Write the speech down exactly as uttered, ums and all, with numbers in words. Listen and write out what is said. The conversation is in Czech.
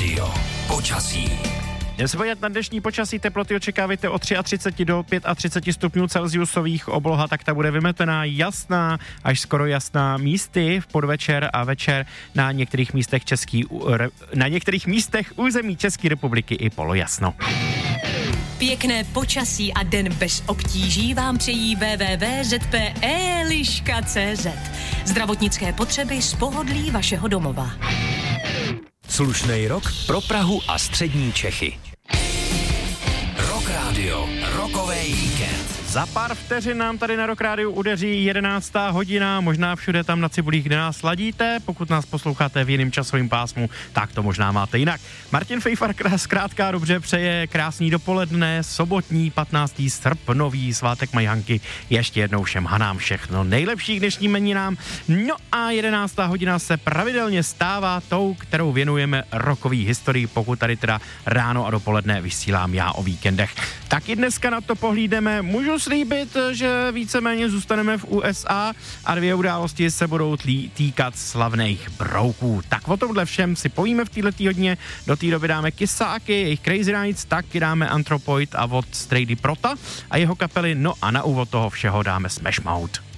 Rádio. Počasí. Jdeme se podívat na dnešní počasí, teploty očekávejte od třicet tři do třicet pět stupňů Celsiusových, obloha tak ta bude vymetená, jasná, až skoro jasná, místy v podvečer a večer na některých místech český, na některých místech území České republiky i polojasno. Pěkné počasí a den bez obtíží vám přejí w w w tečka z p eliška tečka c z. Zdravotnické potřeby z pohodlí vašeho domova. Slušnej rok pro Prahu a střední Čechy. Rock Radio, rokovej víkend. Za pár vteřin nám tady na Rock Rádiu udeří jedenáctá hodina, možná všude tam na cibulích, kde nás ladíte, pokud nás posloucháte v jiném časovém pásmu, tak to možná máte jinak. Martin Fejfar zkrátka dobře přeje krásný dopoledne, sobotní patnáctého srpnový svátek Majhanky, ještě jednou všem hanám všechno nejlepší k dnešním meninám. No a jedenáctá hodina se pravidelně stává tou, kterou věnujeme rokový historii, pokud tady teda ráno a dopoledne vysílám já o víkendech. Tak i dneska na to pohlídeme, můžu slíbit, že víceméně zůstaneme v U S A a dvě události se budou tlí, týkat slavných brouků. Tak o tomhle všem si povíme v této hodině. Do té doby dáme Kisáky, jejich Crazy Nights, taky dáme Anthropoid a od Strady Prota a jeho kapely, no a na úvod toho všeho dáme Smash Mouth.